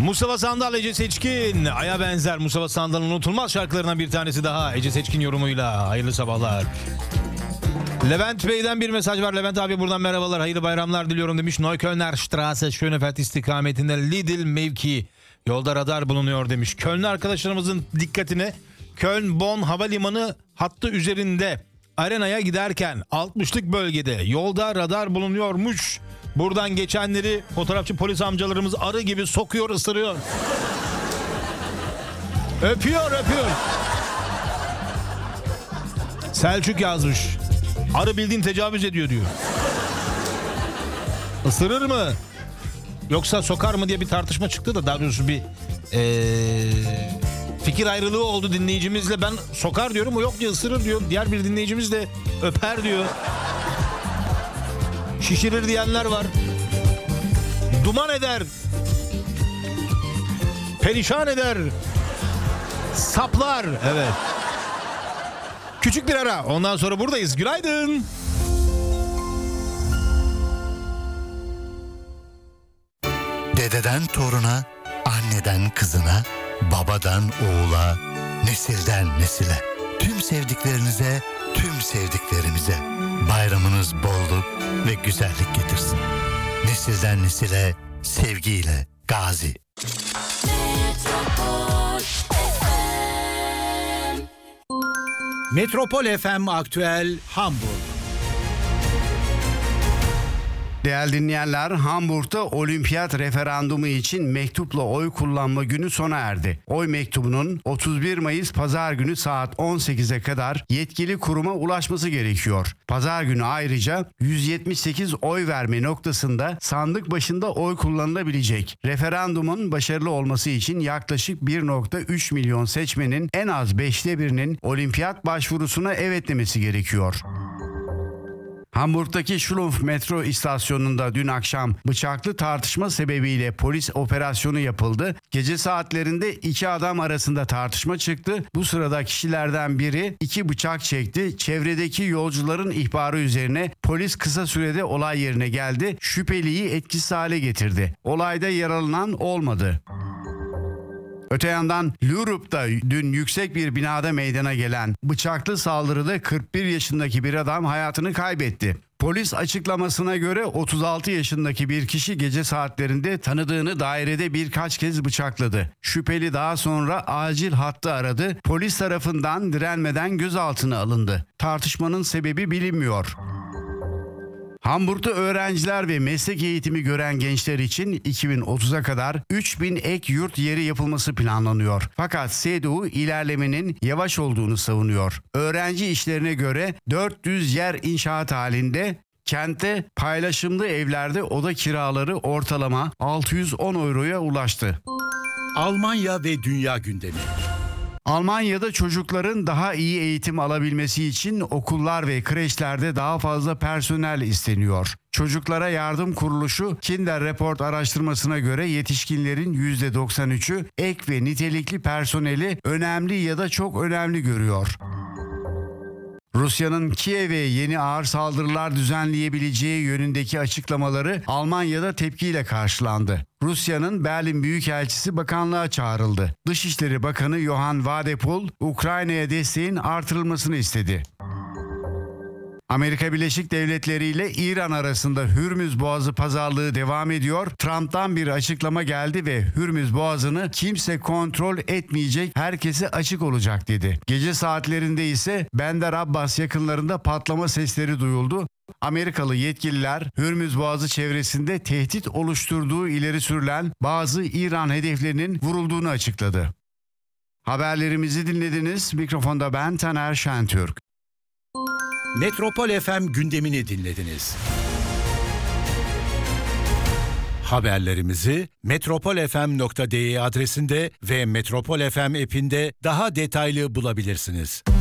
Mustafa Sandal, Ece Seçkin. Ay'a benzer Mustafa Sandal'ın unutulmaz şarkılarından bir tanesi daha. Ece Seçkin yorumuyla. Hayırlı sabahlar. Levent Bey'den bir mesaj var. Levent abi buradan merhabalar. Hayırlı bayramlar diliyorum demiş. Neuköllner Straße Schönefeld istikametinde Lidl mevki. Yolda radar bulunuyor demiş. Köln arkadaşlarımızın dikkatine Köln-Bonn havalimanı hattı üzerinde arenaya giderken 60'lık bölgede yolda radar bulunuyormuş. Buradan geçenleri fotoğrafçı polis amcalarımız arı gibi sokuyor, ısırıyor. Öpüyor. Selçuk yazmış. Arı bildiğin tecavüz ediyor diyor. Isırır mı? Yoksa sokar mı diye bir tartışma çıktı da daha doğrusu bir fikir ayrılığı oldu dinleyicimizle. Ben sokar diyorum, o yok diyor, ısırır diyor. Diğer bir dinleyicimiz de öper diyor. Şişirir diyenler var. Duman eder. Perişan eder. Saplar. Evet. Küçük bir ara. Ondan sonra buradayız. Günaydın. Dededen toruna, anneden kızına, babadan oğula, nesilden nesile. Tüm sevdiklerinize, tüm sevdiklerimize. Bayramınız bolluk ve güzellik getirsin. Nesilden nesile, sevgiyle Gazi. Metropol FM Aktüel Hamburg. Değerli dinleyenler, Hamburg'da olimpiyat referandumu için mektupla oy kullanma günü sona erdi. Oy mektubunun 31 Mayıs Pazar günü saat 18'e kadar yetkili kuruma ulaşması gerekiyor. Pazar günü ayrıca 178 oy verme noktasında sandık başında oy kullanılabilecek. Referandumun başarılı olması için yaklaşık 1,3 milyon seçmenin en az 5'te birinin olimpiyat başvurusuna evet demesi gerekiyor. Hamburg'daki Schlumpf metro istasyonunda dün akşam bıçaklı tartışma sebebiyle polis operasyonu yapıldı. Gece saatlerinde iki adam arasında tartışma çıktı. Bu sırada kişilerden biri 2 bıçak çekti. Çevredeki yolcuların ihbarı üzerine polis kısa sürede olay yerine geldi. Şüpheliyi etkisiz hale getirdi. Olayda yaralanan olmadı. Öte yandan Lürup'ta dün yüksek bir binada meydana gelen bıçaklı saldırıda 41 yaşındaki bir adam hayatını kaybetti. Polis açıklamasına göre 36 yaşındaki bir kişi gece saatlerinde tanıdığını dairede birkaç kez bıçakladı. Şüpheli daha sonra acil hattı aradı. Polis tarafından direnmeden gözaltına alındı. Tartışmanın sebebi bilinmiyor. Hamburg'da öğrenciler ve meslek eğitimi gören gençler için 2030'a kadar 3000 ek yurt yeri yapılması planlanıyor. Fakat CDU ilerlemenin yavaş olduğunu savunuyor. Öğrenci işlerine göre 400 yer inşaat halinde. Kentte paylaşımlı evlerde oda kiraları ortalama 610 euroya ulaştı. Almanya ve dünya gündemi. Almanya'da çocukların daha iyi eğitim alabilmesi için okullar ve kreşlerde daha fazla personel isteniyor. Çocuklara Yardım Kuruluşu Kinder Report araştırmasına göre yetişkinlerin %93'ü ek ve nitelikli personeli önemli ya da çok önemli görüyor. Rusya'nın Kiev'e yeni ağır saldırılar düzenleyebileceği yönündeki açıklamaları Almanya'da tepkiyle karşılandı. Rusya'nın Berlin Büyükelçisi bakanlığa çağrıldı. Dışişleri Bakanı Johann Wadepool, Ukrayna'ya desteğin artırılmasını istedi. Amerika Birleşik Devletleri ile İran arasında Hürmüz Boğazı pazarlığı devam ediyor. Trump'tan bir açıklama geldi ve Hürmüz Boğazı'nı kimse kontrol etmeyecek, herkese açık olacak dedi. Gece saatlerinde ise Bandar Abbas yakınlarında patlama sesleri duyuldu. Amerikalı yetkililer Hürmüz Boğazı çevresinde tehdit oluşturduğu ileri sürülen bazı İran hedeflerinin vurulduğunu açıkladı. Haberlerimizi dinlediniz. Mikrofonda ben Taner Şentürk. Metropol FM gündemini dinlediniz. Haberlerimizi metropolfm.de adresinde ve Metropol FM app'inde daha detaylı bulabilirsiniz.